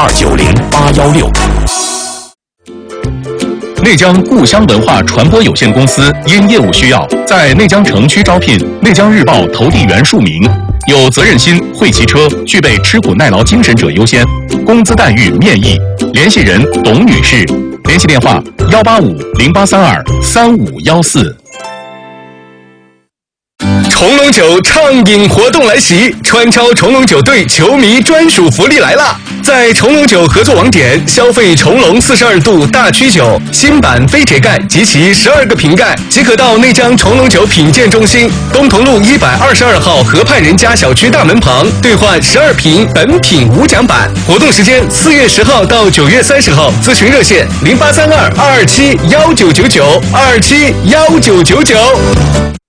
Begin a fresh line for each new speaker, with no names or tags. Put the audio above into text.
7290-816。内江故乡文化传播有限公司因业务需要，在内江城区招聘内江日报投递员数名，有责任心、会骑车、具备吃苦耐劳精神者优先，工资待遇面议。联系人董女士，联系电话185-0832-3514。
重龙酒畅饮活动来袭，川超重龙酒队球迷专属福利来啦！在重龙酒合作网点消费重龙42度大曲酒新版飞铁盖及其12个瓶盖，即可到内江重龙酒品鉴中心东同路122号河畔人家小区大门旁兑换12瓶本品无奖版。活动时间4月10号到9月30号，咨询热线0832-227-1999，227-1999。